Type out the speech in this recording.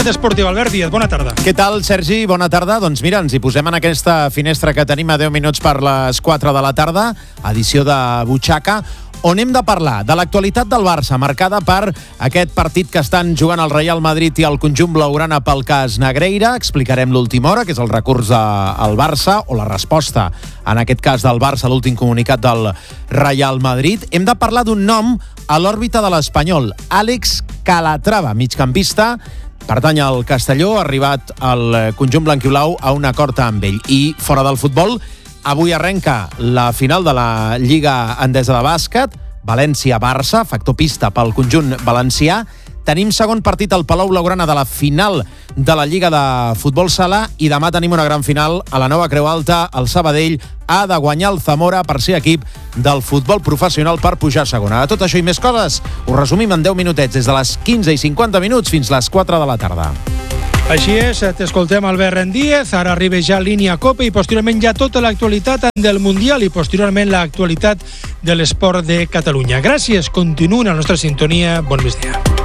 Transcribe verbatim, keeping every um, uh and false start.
l'actualitat esportiva. Albert Díaz, bona tarda. Què tal, Sergi? Bona tarda. Doncs mira, ens hi posem en aquesta finestra que tenim a deu minuts per les quatre de la tarda, edició de Butxaca, on hem de parlar de l'actualitat del Barça, marcada per aquest partit que estan jugant el Real Madrid i el conjunt blaugrana pel cas Negreira. Explicarem l'última hora, que és el recurs al Barça, o la resposta, en aquest cas del Barça, a l'últim comunicat del Real Madrid. Hem de parlar d'un nom a l'òrbita de l'Espanyol, Àlex Calatrava, migcampista, pertany al Castelló, ha arribat al conjunt blanquiblau a un acord amb ell. I fora del futbol, avui arrenca la final de la Lliga Endesa de Bàsquet, València-Barça, factor pista pel conjunt valencià. Tenim segon partit al Palau Blaugrana de la final de la Lliga de Futbol Sala i demà tenim una gran final a la Nova Creu Alta. El Sabadell ha de guanyar el Zamora per ser equip del futbol professional per pujar a segona. A tot això i més coses ho resumim en deu minutets, des de les quinze i cinquanta minuts fins les quatre de la tarda. Així és, t'escoltem, Albert Díaz. Ara arriba ja línia Copa i posteriorment ja tota l'actualitat del Mundial i posteriorment l'actualitat de l'esport de Catalunya. Gràcies, continuïn a la nostra sintonia. Bon migdia.